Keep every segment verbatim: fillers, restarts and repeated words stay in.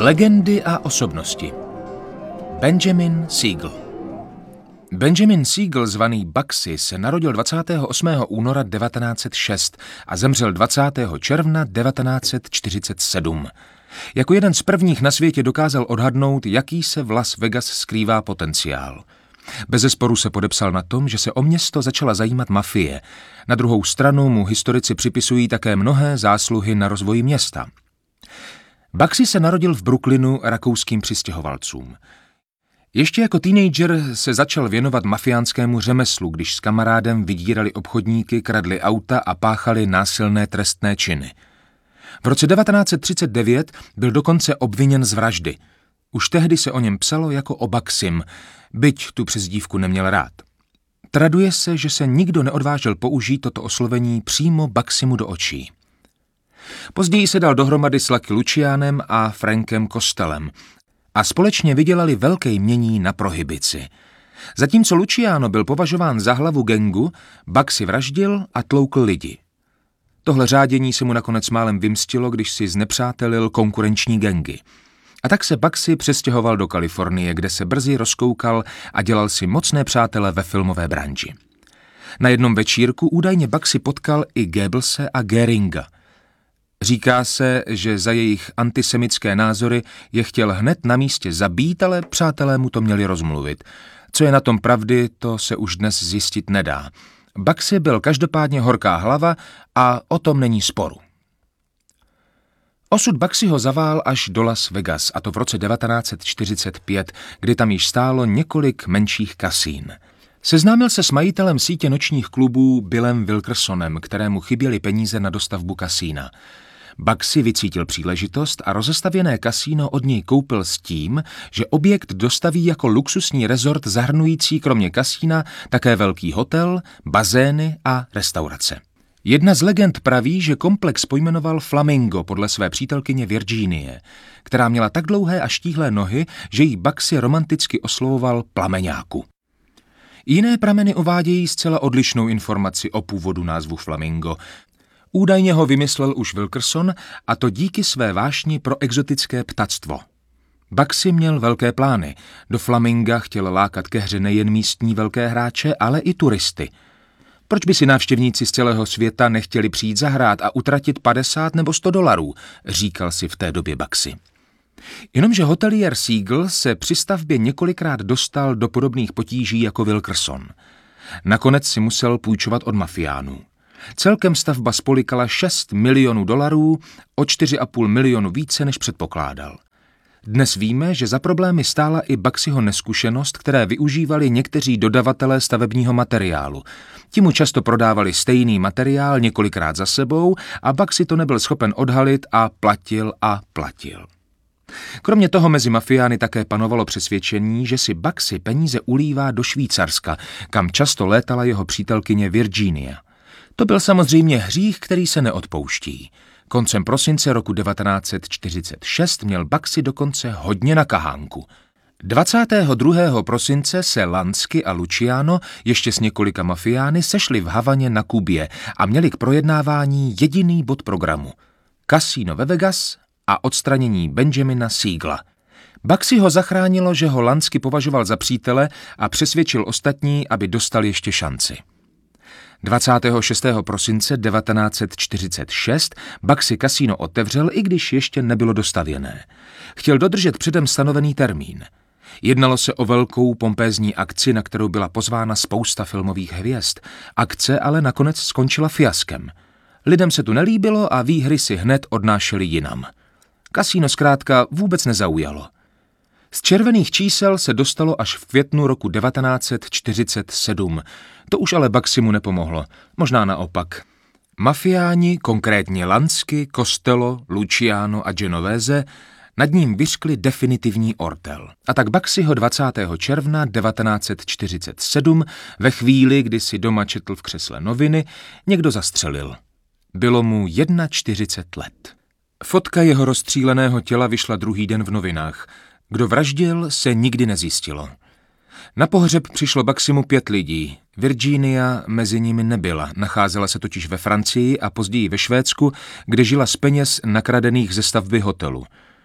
Legendy a osobnosti. Benjamin Siegel. Benjamin Siegel, zvaný Bugsy, se narodil dvacátého osmého února devatenáct set šest a zemřel dvacátého června devatenáct set čtyřicet sedm. Jako jeden z prvních na světě dokázal odhadnout, jaký se v Las Vegas skrývá potenciál. Bezesporu se podepsal na tom, že se o město začala zajímat mafie. Na druhou stranu mu historici připisují také mnohé zásluhy na rozvoji města. Bugsy se narodil v Brooklynu rakouským přistěhovalcům. Ještě jako teenager se začal věnovat mafiánskému řemeslu, když s kamarádem vydírali obchodníky, kradli auta a páchali násilné trestné činy. V roce devatenáct set třicet devět byl dokonce obviněn z vraždy. Už tehdy se o něm psalo jako o Bugsym, byť tu přezdívku neměl rád. Traduje se, že se nikdo neodvážil použít toto oslovení přímo Bugsymu do očí. Později se dal dohromady s Lucky Lucianem a Frankem Costellem a společně vydělali velké jmění na prohibici. Zatímco Luciano byl považován za hlavu gangu, Bugsy vraždil a tloukl lidi. Tohle řádění se mu nakonec málem vymstilo, když si znepřátelil konkurenční gangy. A tak se Bugsy přestěhoval do Kalifornie, kde se brzy rozkoukal a dělal si mocné přátele ve filmové branži. Na jednom večírku údajně Bugsy potkal i Goebbelse a Göringa. Říká se, že za jejich antisemické názory je chtěl hned na místě zabít, ale přátelé mu to měli rozmluvit. Co je na tom pravdy, to se už dnes zjistit nedá. Bugsy byl každopádně horká hlava a o tom není sporu. Osud Bugsyho zavál až do Las Vegas, a to v roce devatenáct set čtyřicet pět, kdy tam již stálo několik menších kasín. Seznámil se s majitelem sítě nočních klubů Billem Wilkersonem, kterému chyběly peníze na dostavbu kasína. Bugsy vycítil příležitost a rozestavěné kasíno od něj koupil s tím, že objekt dostaví jako luxusní rezort zahrnující kromě kasína také velký hotel, bazény a restaurace. Jedna z legend praví, že komplex pojmenoval Flamingo podle své přítelkyně Virginie, která měla tak dlouhé a štíhlé nohy, že jí Bugsy romanticky oslovoval plameňáku. Jiné prameny uvádějí zcela odlišnou informaci o původu názvu Flamingo. Údajně ho vymyslel už Wilkerson, a to díky své vášni pro exotické ptactvo. Bugsy měl velké plány. Do Flaminga chtěl lákat ke hře nejen místní velké hráče, ale i turisty. Proč by si návštěvníci z celého světa nechtěli přijít zahrát a utratit padesát nebo sto dolarů, říkal si v té době Bugsy. Jenomže hotelier Siegel se při stavbě několikrát dostal do podobných potíží jako Wilkerson. Nakonec si musel půjčovat od mafiánů. Celkem stavba spolikala šest milionů dolarů, o čtyři a půl milionu více, než předpokládal. Dnes víme, že za problémy stála i Bugsyho neskušenost, které využívali někteří dodavatelé stavebního materiálu. Ti mu často prodávali stejný materiál několikrát za sebou a Bugsy to nebyl schopen odhalit a platil a platil. Kromě toho mezi mafiány také panovalo přesvědčení, že si Bugsy peníze ulívá do Švýcarska, kam často létala jeho přítelkyně Virginia. To byl samozřejmě hřích, který se neodpouští. Koncem prosince roku devatenáct set čtyřicet šest měl Bugsy dokonce hodně na kahánku. dvacátého druhého prosince se Lansky a Luciano ještě s několika mafiány sešli v Havaně na Kubě a měli k projednávání jediný bod programu – kasíno ve Vegas a odstranění Benjamina Siegela. Bugsy ho zachránilo, že ho Lansky považoval za přítele a přesvědčil ostatní, aby dostal ještě šanci. dvacátého šestého prosince devatenáct set čtyřicet šest Bugsy kasíno otevřel, i když ještě nebylo dostavěné. Chtěl dodržet předem stanovený termín. Jednalo se o velkou pompézní akci, na kterou byla pozvána spousta filmových hvězd. Akce ale nakonec skončila fiaskem. Lidem se tu nelíbilo a výhry si hned odnášeli jinam. Kasíno zkrátka vůbec nezaujalo. Z červených čísel se dostalo až v květnu roku devatenáct set čtyřicet sedm. To už ale Bugsymu nepomohlo, možná naopak. Mafiáni, konkrétně Lansky, Costello, Luciano a Genovese, nad ním vyřkli definitivní ortel. A tak Bugsyho dvacátého června devatenáct set čtyřicet sedm, ve chvíli, kdy si doma četl v křesle noviny, někdo zastřelil. Bylo mu čtyřicet jedna let. Fotka jeho rozstříleného těla vyšla druhý den v novinách. Kdo vraždil, se nikdy nezjistilo. Na pohřeb přišlo Bugsymu pět lidí. Virginia mezi nimi nebyla, nacházela se totiž ve Francii a později ve Švédsku, kde žila z peněz nakradených ze stavby hotelu.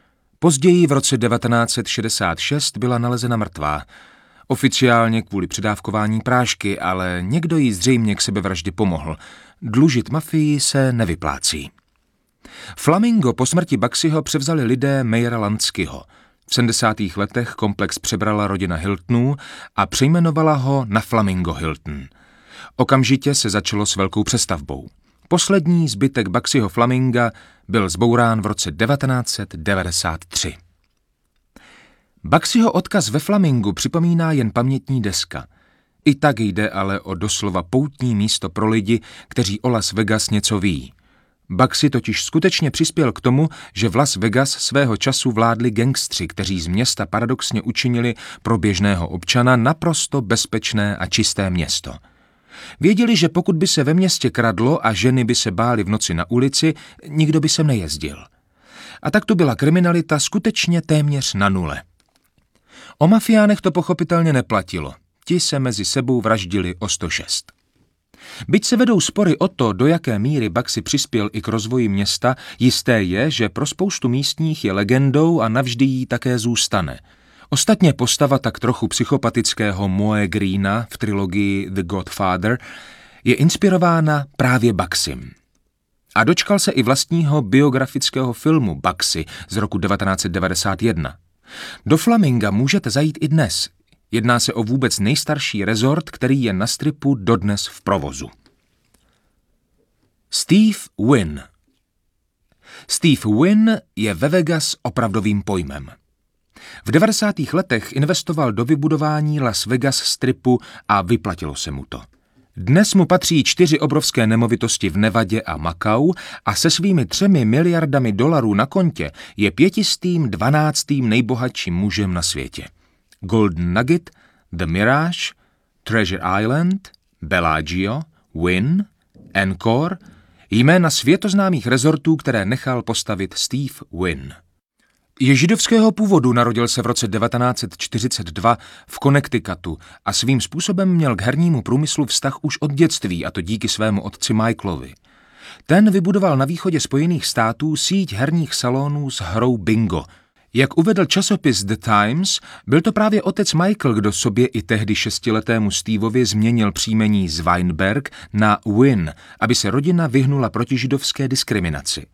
Později v roce devatenáct set šedesát šest byla nalezena mrtvá. Oficiálně kvůli předávkování prášky, ale někdo jí zřejmě k sebevraždě pomohl. Dlužit mafii se nevyplácí. Flamingo po smrti Bugseyho převzali lidé Mayera Lanskyho. V sedmdesátých letech komplex přebrala rodina Hiltonů a přejmenovala ho na Flamingo Hilton. Okamžitě se začalo s velkou přestavbou. Poslední zbytek Bugseyho Flaminga byl zbourán v roce devatenáct set devadesát tři. Bugseyho odkaz ve Flamingu připomíná jen pamětní deska. I tak jde ale o doslova poutní místo pro lidi, kteří o Las Vegas něco ví. Bugsey totiž skutečně přispěl k tomu, že v Las Vegas svého času vládli gangstři, kteří z města paradoxně učinili pro běžného občana naprosto bezpečné a čisté město. Věděli, že pokud by se ve městě kradlo a ženy by se bály v noci na ulici, nikdo by sem nejezdil. A tak tu byla kriminalita skutečně téměř na nule. O mafiánech to pochopitelně neplatilo. Ti se mezi sebou vraždili o sto šest. Byť se vedou spory o to, do jaké míry Bugsey přispěl i k rozvoji města, jisté je, že pro spoustu místních je legendou a navždy jí také zůstane. Ostatně postava tak trochu psychopatického Moe Greena v trilogii The Godfather je inspirována právě Bugseym. A dočkal se i vlastního biografického filmu Bugsey z roku devatenáct set devadesát jedna. Do Flaminga můžete zajít i dnes. Jedná se o vůbec nejstarší rezort, který je na stripu dodnes v provozu. Steve Wynn. Steve Wynn je ve Vegas opravdovým pojmem. V devadesátých letech investoval do vybudování Las Vegas stripu a vyplatilo se mu to. Dnes mu patří čtyři obrovské nemovitosti v Nevadě a Makau a se svými třemi miliardami dolarů na kontě je pětistým dvanáctým nejbohatším mužem na světě. Golden Nugget, The Mirage, Treasure Island, Bellagio, Wynn, Encore, jména světoznámých rezortů, které nechal postavit Steve Wynn. Je židovského původu, narodil se v roce devatenáct set čtyřicet dva v Connecticutu a svým způsobem měl k hernímu průmyslu vztah už od dětství, a to díky svému otci Michaelovi. Ten vybudoval na východě Spojených států síť herních salonů s hrou bingo. Jak uvedl časopis The Times, byl to právě otec Michael, kdo sobě i tehdy šestiletému Steveovi změnil příjmení z Weinberg na Wynn, aby se rodina vyhnula protižidovské diskriminaci.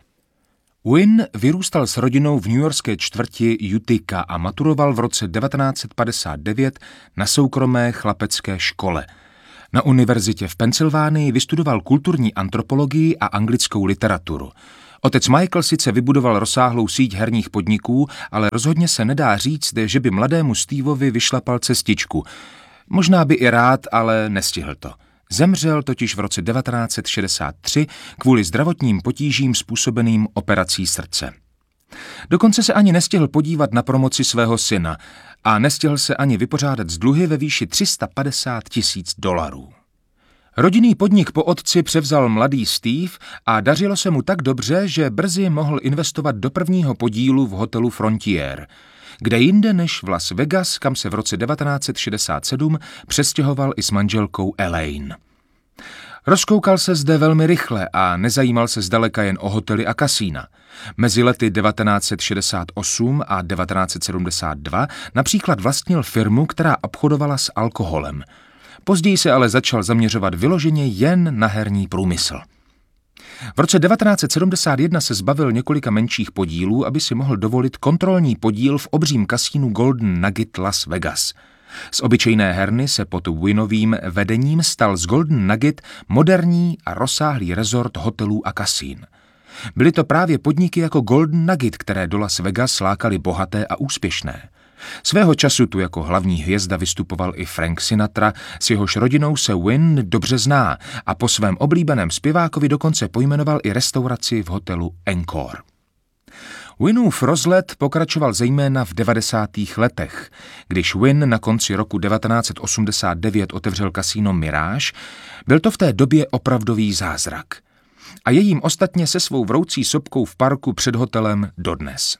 Wynn vyrůstal s rodinou v newyorské čtvrti Utica a maturoval v roce devatenáct set padesát devět na soukromé chlapecké škole. Na univerzitě v Pensylvánii vystudoval kulturní antropologii a anglickou literaturu. Otec Michael sice vybudoval rozsáhlou síť herních podniků, ale rozhodně se nedá říct, že by mladému Steveovi vyšlapal cestičku. Možná by i rád, ale nestihl to. Zemřel totiž v roce devatenáct set šedesát tři kvůli zdravotním potížím způsobeným operací srdce. Dokonce se ani nestihl podívat na promoci svého syna a nestihl se ani vypořádat s dluhy ve výši tři sta padesát tisíc dolarů. Rodinný podnik po otci převzal mladý Steve a dařilo se mu tak dobře, že brzy mohl investovat do prvního podílu v hotelu Frontier, kde jinde než v Las Vegas, kam se v roce devatenáct set šedesát sedm přestěhoval i s manželkou Elaine. Rozkoukal se zde velmi rychle a nezajímal se zdaleka jen o hotely a kasína. Mezi lety devatenáct set šedesát osm a devatenáct set sedmdesát dva například vlastnil firmu, která obchodovala s alkoholem. Později se ale začal zaměřovat vyloženě jen na herní průmysl. V roce devatenáct set sedmdesát jedna se zbavil několika menších podílů, aby si mohl dovolit kontrolní podíl v obřím kasínu Golden Nugget Las Vegas. Z obyčejné herny se pod Wynnovým vedením stal z Golden Nugget moderní a rozsáhlý rezort hotelů a kasín. Byly to právě podniky jako Golden Nugget, které do Las Vegas lákaly bohaté a úspěšné. Svého času tu jako hlavní hvězda vystupoval i Frank Sinatra, s jehož rodinou se Wynn dobře zná a po svém oblíbeném zpěvákovi dokonce pojmenoval i restauraci v hotelu Encore. Wynnův rozlet pokračoval zejména v devadesátých letech. Když Wynn na konci roku devatenáct set osmdesát devět otevřel kasíno Mirage, byl to v té době opravdový zázrak. A je jím ostatně se svou vroucí sopkou v parku před hotelem dodnes.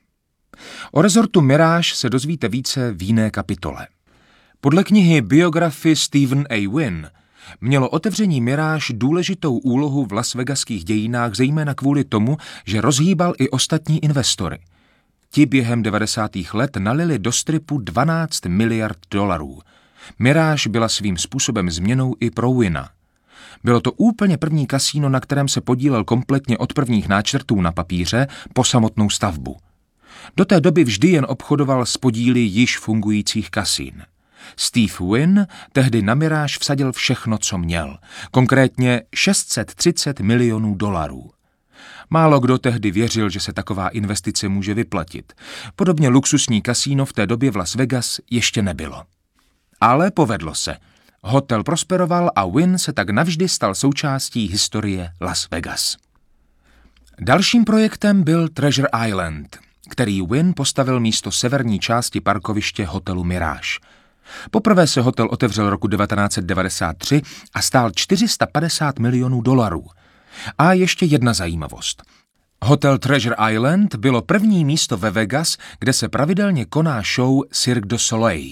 O rezortu Mirage se dozvíte více v jiné kapitole. Podle knihy Biography Stephen A. Wynn mělo otevření Mirage důležitou úlohu v Las Vegaských dějinách zejména kvůli tomu, že rozhýbal i ostatní investory. ti během devadesátých let nalili do stripu dvanáct miliard dolarů. Mirage byla svým způsobem změnou i pro Wynna. Bylo to úplně první kasíno, na kterém se podílel kompletně od prvních náčrtů na papíře po samotnou stavbu. Do té doby vždy jen obchodoval s podíly již fungujících kasín. Steve Wynn tehdy na Mirage vsadil všechno, co měl, konkrétně šest set třicet milionů dolarů. Málo kdo tehdy věřil, že se taková investice může vyplatit. Podobně luxusní kasíno v té době v Las Vegas ještě nebylo. Ale povedlo se. Hotel prosperoval a Wynn se tak navždy stal součástí historie Las Vegas. Dalším projektem byl Treasure Island, který Wynn postavil místo severní části parkoviště hotelu Mirage. Poprvé se hotel otevřel roku devatenáct set devadesát tři a stál čtyři sta padesát milionů dolarů. A ještě jedna zajímavost. Hotel Treasure Island bylo první místo ve Vegas, kde se pravidelně koná show Cirque du Soleil.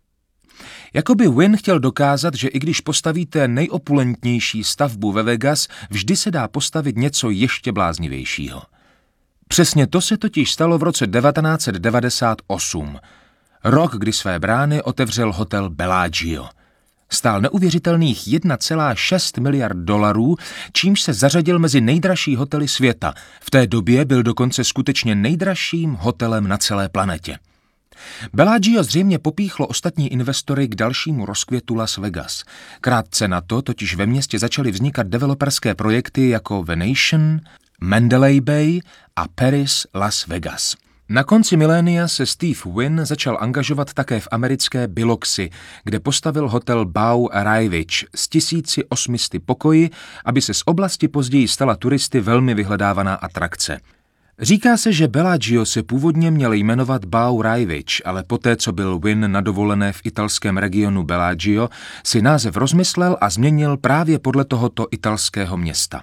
Jakoby Wynn chtěl dokázat, že i když postavíte nejopulentnější stavbu ve Vegas, vždy se dá postavit něco ještě bláznivějšího. Přesně to se totiž stalo v roce devatenáct set devadesát osm. Rok, kdy své brány otevřel hotel Bellagio. Stál neuvěřitelných jedna celá šest miliard dolarů, čímž se zařadil mezi nejdražší hotely světa. V té době byl dokonce skutečně nejdražším hotelem na celé planetě. Bellagio zřejmě popíchlo ostatní investory k dalšímu rozkvětu Las Vegas. Krátce na to totiž ve městě začaly vznikat developerské projekty jako Venetian, Mandalay Bay a Paris Las Vegas. Na konci milénia se Steve Wynn začal angažovat také v americké Biloxi, kde postavil hotel Beau Rivage s tisíci osmisty pokoji, aby se z oblasti později stala turisty velmi vyhledávaná atrakce. Říká se, že Bellagio se původně měl jmenovat Beau Rivage, ale poté, co byl Wynn na dovolené v italském regionu Bellagio, si název rozmyslel a změnil právě podle tohoto italského města.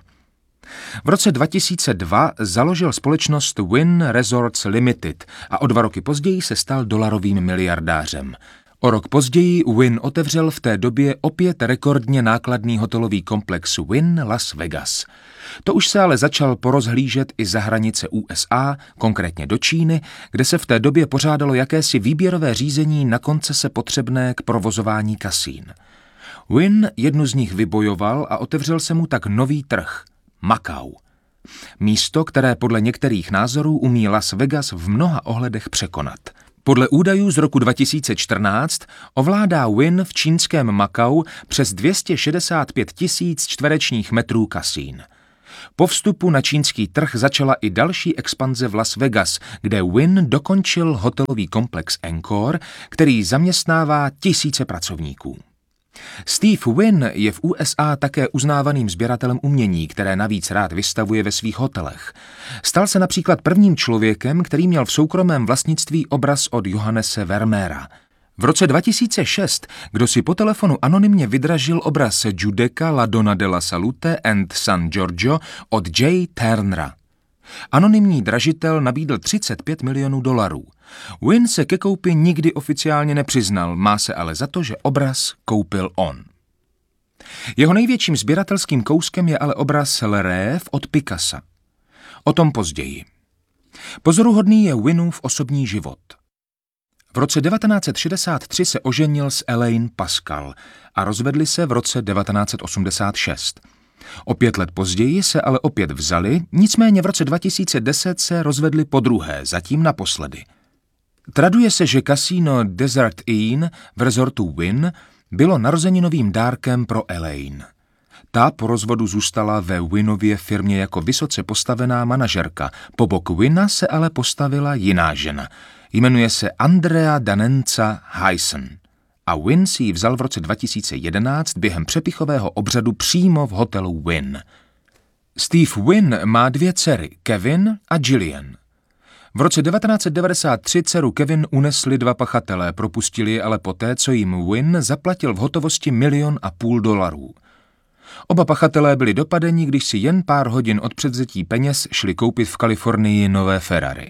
V roce dva tisíce dva založil společnost Wynn Resorts Limited a o dva roky později se stal dolarovým miliardářem. O rok později Wynn otevřel v té době opět rekordně nákladný hotelový komplex Wynn Las Vegas. To už se ale začal porozhlížet i za hranice U S A, konkrétně do Číny, kde se v té době pořádalo jakési výběrové řízení na koncese potřebné k provozování kasín. Wynn jednu z nich vybojoval a otevřel se mu tak nový trh – Macau. Místo, které podle některých názorů umí Las Vegas v mnoha ohledech překonat. Podle údajů z roku dva tisíce čtrnáct ovládá Wynn v čínském Macau přes dvě stě šedesát pět tisíc čtverečních metrů kasín. Po vstupu na čínský trh začala i další expanze v Las Vegas, kde Wynn dokončil hotelový komplex Encore, který zaměstnává tisíce pracovníků. Steve Wynn je v U S A také uznávaným sběratelem umění, které navíc rád vystavuje ve svých hotelech. Stal se například prvním člověkem, který měl v soukromém vlastnictví obraz od Johannese Vermeera. V roce dva tisíce šest kdo si po telefonu anonymně vydražil obraz Giudecca la Donna della Salute and San Giorgio od J. Turnera. Anonymní dražitel nabídl třicet pět milionů dolarů. Wynn se ke koupi nikdy oficiálně nepřiznal, má se ale za to, že obraz koupil on. Jeho největším sběratelským kouskem je ale obraz Le Rêve od Picassa. O tom později. Pozoruhodný je Wynnův osobní život. V roce devatenáct set šedesát tři se oženil s Elaine Pascal a rozvedli se v roce devatenáct set osmdesát šest. O pět let později se ale opět vzali, nicméně v roce dva tisíce deset se rozvedli podruhé, zatím naposledy. Traduje se, že kasíno Desert Inn v rezortu Wynn bylo narozeninovým dárkem pro Elaine. Ta po rozvodu zůstala ve Wynnově firmě jako vysoce postavená manažerka, po bok Wynna se ale postavila jiná žena. Jmenuje se Andrea Danenza Hyson. A Wynn si ji vzal v roce dva tisíce jedenáct během přepichového obřadu přímo v hotelu Wynn. Steve Wynn má dvě dcery, Kevin a Gillian. V roce devatenáct set devadesát tři dceru Kevin unesli dva pachatelé, propustili je ale poté, co jim Wynn zaplatil v hotovosti milion a půl dolarů. Oba pachatelé byli dopadeni, když si jen pár hodin od převzetí peněz šli koupit v Kalifornii nové Ferrari.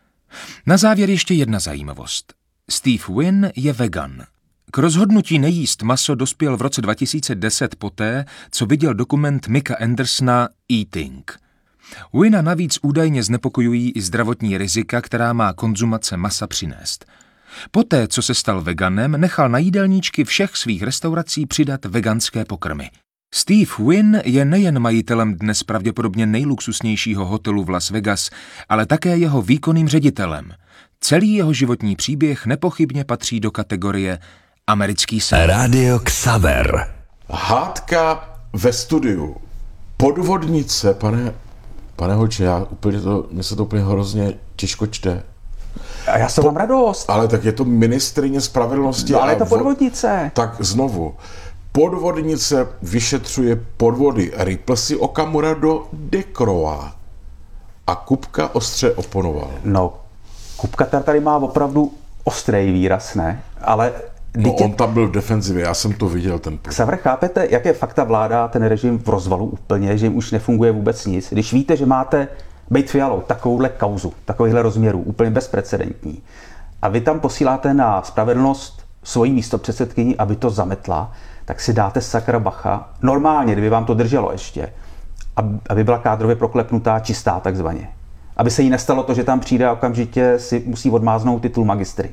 Na závěr ještě jedna zajímavost. Steve Wynn je vegan. K rozhodnutí nejíst maso dospěl v roce dva tisíce deset poté, co viděl dokument Micka Andersona Eating. Wynna navíc údajně znepokojují i zdravotní rizika, která má konzumace masa přinést. Poté, co se stal veganem, nechal na jídelníčky všech svých restaurací přidat veganské pokrmy. Steve Wynn je nejen majitelem dnes pravděpodobně nejluxusnějšího hotelu v Las Vegas, ale také jeho výkonným ředitelem. Celý jeho životní příběh nepochybně patří do kategorie americký sen. Radio Xaver. Hádka ve studiu. Podvodnice, pane, pane Holče, já úplně to, mně se to úplně hrozně těžko čte. A já jsem mám radost. Ale tak je to ministryně spravedlnosti. No ale je to vo- podvodnice. Tak znovu. Podvodnice vyšetřuje podvody. Rýpl si Okamura do Dekrova. A Kupka ostře oponoval. No, Kupka tady má opravdu ostrý výraz, ne? Ale No on tam byl v defenzivě, já jsem to viděl ten pod. Xaver, chápete, jaké fakta vládá ten režim v rozvalu úplně, že jim už nefunguje vůbec nic? Když víte, že máte Bejt Fialou takovouhle kauzu, takovýchhle rozměrů, úplně bezprecedentní, a vy tam posíláte na spravedlnost svoji místopředsedkyni, aby to zametla, tak si dáte sakra bacha, normálně, kdyby vám to drželo ještě, aby byla kádrově proklepnutá, čistá takzvaně. Aby se jí nestalo to, že tam přijde a okamžitě si musí odmáznout titul magistry.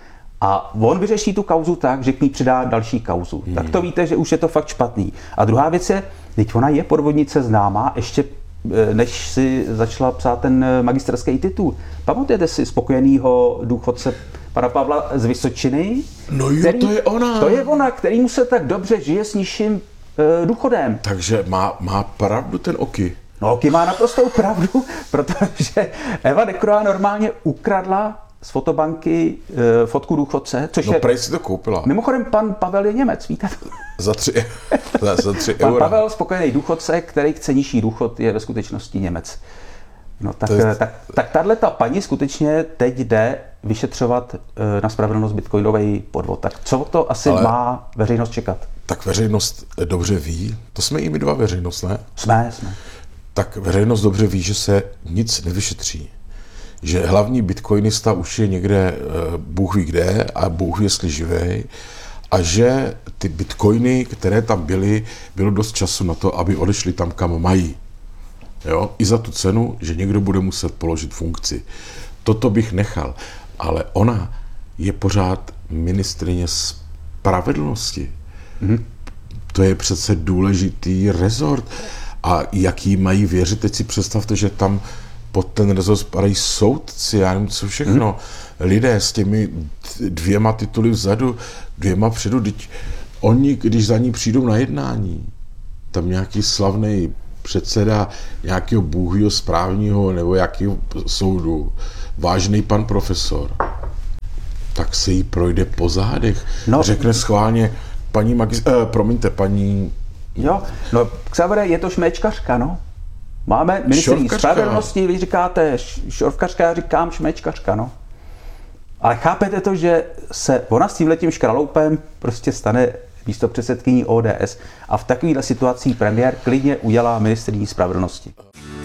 A on vyřeší tu kauzu tak, že k ní přidá další kauzu. Hmm. Tak to víte, že už je to fakt špatný. A druhá věc je, teď ona je podvodnice známá, ještě než si začala psát ten magisterský titul. Pamatujete si spokojenýho důchodce pana Pavla z Vysočiny? No jo, který, to je ona. To je ona, který mu se tak dobře žije s nižším e, důchodem. Takže má, má pravdu ten Oky. No, Oky má naprostou pravdu, protože Eva Dekrová normálně ukradla z fotobanky e, fotku důchodce, což no, je... prej si to koupila. Mimochodem, pan Pavel je Němec, víte to? Za tři, za, za tři pan eura. Pavel, spokojený důchodce, který chce nižší důchod, je ve skutečnosti Němec. No tak, je... tak, tak tato paní skutečně teď jde vyšetřovat e, na spravedlnost bitcoinový podvod. Tak co to asi Ale... má veřejnost čekat? Tak veřejnost dobře ví, to jsme i my dva veřejnost, ne? Jsme, jsme. Tak veřejnost dobře ví, že se nic nevyšetří. Že hlavní bitcoinista už je někde Bůh ví kde a Bůh ví, jestli živej, a že ty bitcoiny, které tam byly, bylo dost času na to, aby odešli tam, kam mají. Jo? I za tu cenu, že někdo bude muset položit funkci. Toto bych nechal. Ale ona je pořád ministryně spravedlnosti. Mm-hmm. To je přece důležitý rezort. A jaký mají věřit? Teď si představte, že tam pod ten rezort spadají soudci, já nevím co všechno. Hmm. Lidé s těmi dvěma tituly vzadu, dvěma předu, teď oni, když za ní přijdou na jednání, tam nějaký slavný předseda nějakého bůhýho správního nebo jakého soudu, vážný pan profesor, tak se jí projde po zádech. No. Řekne schválně, paní magis... Eh, promiňte, paní... Jo, no Xavere, je to šméčkařka, no. Máme ministryní spravedlnosti, vy říkáte šorvkařka, já říkám šméčkařka, no. Ale chápete to, že se ona s tímhletím škraloupem prostě stane místopředsedkyní O D S a v takovéhle situaci premiér klidně udělá ministryní spravedlnosti.